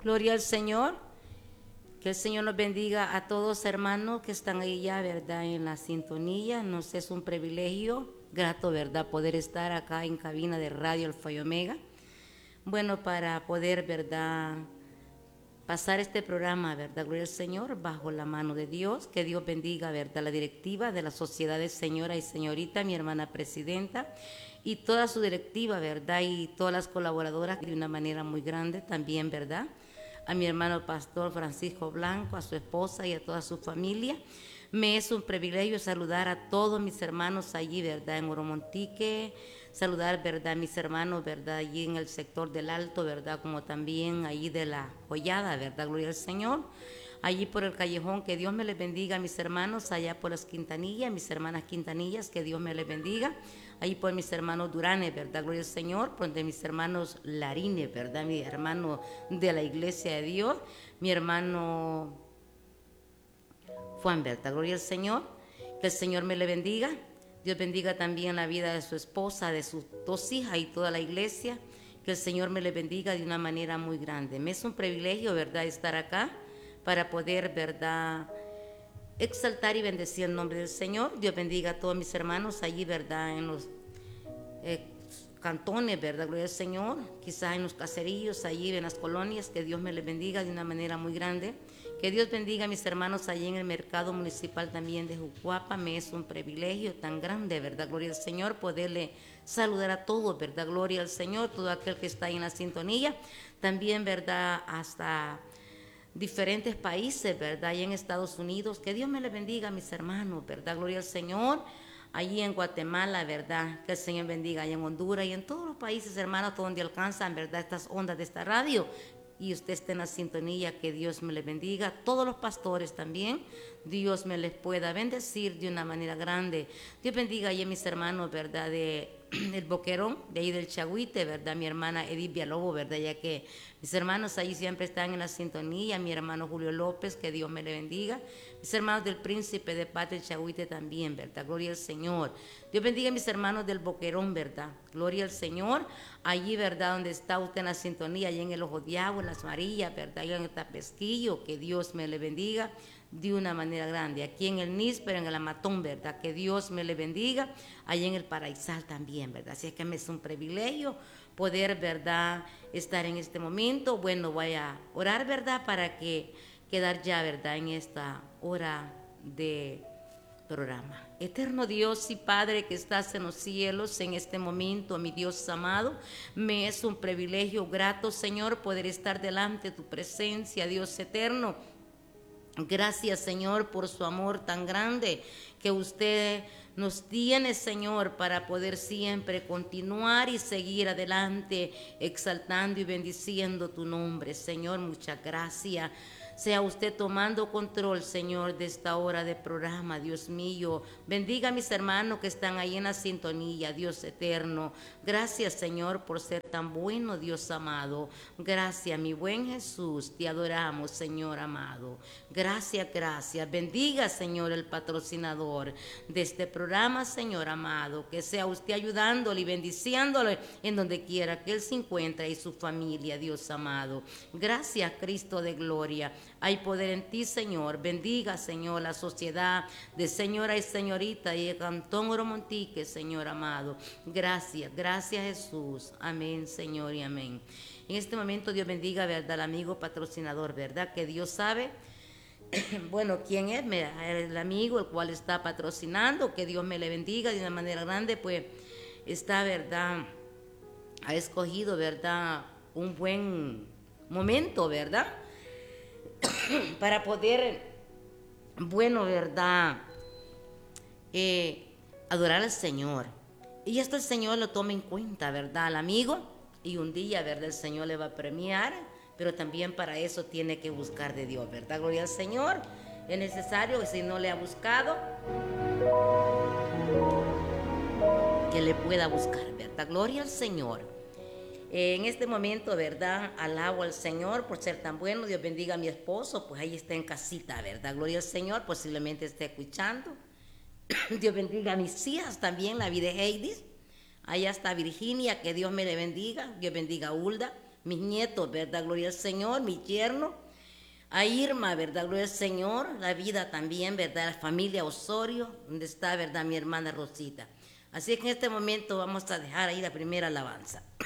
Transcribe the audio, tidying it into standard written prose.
Gloria al Señor. Que el Señor nos bendiga a todos, hermanos, que están ahí ya, ¿verdad?, en la sintonía. Nos es un privilegio grato, ¿verdad?, poder estar acá en cabina de Radio Alfa y Omega. Bueno, para poder, ¿verdad?, pasar este programa, ¿verdad?, gloria al Señor, bajo la mano de Dios. Que Dios bendiga, ¿verdad?, la directiva de la Sociedad de Señora y Señorita, mi hermana presidenta, y toda su directiva, ¿verdad?, y todas las colaboradoras de una manera muy grande también, ¿verdad?, a mi hermano pastor Francisco Blanco, a su esposa y a toda su familia. Me es un privilegio saludar a todos mis hermanos allí, ¿verdad?, en Oromontique, saludar, ¿verdad?, a mis hermanos, ¿verdad?, allí en el sector del Alto, ¿verdad?, como también allí de la Joyada, ¿verdad?, gloria al Señor. Allí por el callejón, que Dios me les bendiga a mis hermanos, allá por las Quintanillas, mis hermanas Quintanillas, que Dios me les bendiga. Ahí por mis hermanos Duranes, ¿verdad?, gloria al Señor, por de mis hermanos Larines, ¿verdad?, mi hermano de la Iglesia de Dios, mi hermano Juan, ¿verdad?, gloria al Señor. Que el Señor me le bendiga. Dios bendiga también la vida de su esposa, de sus dos hijas y toda la iglesia. Que el Señor me le bendiga de una manera muy grande. Me es un privilegio, ¿verdad?, estar acá para poder, ¿verdad?, exaltar y bendecir el nombre del Señor. Dios bendiga a todos mis hermanos allí, ¿verdad?, en los cantones, ¿verdad?, gloria al Señor, quizás en los caseríos, allí en las colonias. Que Dios me les bendiga de una manera muy grande. Que Dios bendiga a mis hermanos allí en el mercado municipal también de Jucuapa. Me es un privilegio tan grande, ¿verdad?, gloria al Señor, poderle saludar a todos, ¿verdad?, gloria al Señor, todo aquel que está ahí en la sintonía. También, ¿verdad?, hasta diferentes países, ¿verdad?, y en Estados Unidos. Que Dios me les bendiga a mis hermanos, ¿verdad?, gloria al Señor. Allí en Guatemala, ¿verdad?, que el Señor bendiga. Allá en Honduras y en todos los países, hermanos, donde alcanzan, ¿verdad?, estas ondas de esta radio. Y usted esté en la sintonía, que Dios me les bendiga. Todos los pastores también, Dios me les pueda bendecir de una manera grande. Dios bendiga allí a mis hermanos, ¿verdad?, de el Boquerón, de ahí del Chagüite, ¿verdad?, mi hermana Edith Villalobos, ¿verdad?, ya que mis hermanos ahí siempre están en la sintonía. Mi hermano Julio López, que Dios me le bendiga. Mis hermanos del Príncipe de Paz del Chagüite también, ¿verdad?, gloria al Señor. Dios bendiga a mis hermanos del Boquerón, ¿verdad?, gloria al Señor. Allí, ¿verdad?, donde está usted en la sintonía, allí en el Ojo de Agua, en Las Marillas, ¿verdad?, allá en el Tapesquillo, que Dios me le bendiga de una manera grande. Aquí en el Níspero, en el Amatón, ¿verdad?, que Dios me le bendiga. Allí en el Paraísal también, ¿verdad? Así es que me es un privilegio poder, ¿verdad?, estar en este momento. Bueno, voy a orar, ¿verdad?, para que quedar ya, ¿verdad?, en esta hora de programa. Eterno Dios y Padre que estás en los cielos, en este momento, mi Dios amado, me es un privilegio grato, Señor, poder estar delante de tu presencia, Dios eterno. Gracias, Señor, por su amor tan grande que usted nos tiene, Señor, para poder siempre continuar y seguir adelante, exaltando y bendiciendo tu nombre. Señor, muchas gracias. Sea usted tomando control, Señor, de esta hora de programa, Dios mío. Bendiga a mis hermanos que están ahí en la sintonía, Dios eterno. Gracias, Señor, por ser tan bueno, Dios amado. Gracias, mi buen Jesús. Te adoramos, Señor amado. Gracias, gracias. Bendiga, Señor, el patrocinador de este programa, Señor amado. Que sea usted ayudándole y bendiciéndole en donde quiera que él se encuentre y su familia, Dios amado. Gracias, Cristo de gloria. Hay poder en ti, Señor. Bendiga, Señor, la sociedad de señora y señorita y el cantón Oromontique, Señor amado. Gracias, gracias, Jesús. Amén, Señor, y amén. En este momento Dios bendiga, ¿verdad?, al amigo patrocinador, ¿verdad?, que Dios sabe, bueno, quién es el amigo el cual está patrocinando. Que Dios me le bendiga de una manera grande. Pues está, ¿verdad?, ha escogido, ¿verdad?, un buen momento, ¿verdad?, para poder, bueno, ¿verdad?, adorar al Señor. Y esto el Señor lo toma en cuenta, ¿verdad?, al amigo. Y un día, ¿verdad?, el Señor le va a premiar. Pero también para eso tiene que buscar de Dios, ¿verdad? Gloria al Señor. Es necesario que si no le ha buscado, que le pueda buscar, ¿verdad? Gloria al Señor. En este momento, ¿verdad?, alabo al Señor por ser tan bueno. Dios bendiga a mi esposo, pues ahí está en casita, ¿verdad? Gloria al Señor, posiblemente esté escuchando. Dios bendiga a mis hijas también, la vida de Heidi. Allá está Virginia, que Dios me le bendiga. Dios bendiga a Hulda, mis nietos, ¿verdad? Gloria al Señor, mi yerno, a Irma, ¿verdad? Gloria al Señor, la vida también, ¿verdad? La familia Osorio, donde está, ¿verdad? Mi hermana Rosita. Así que en este momento vamos a dejar ahí la primera alabanza.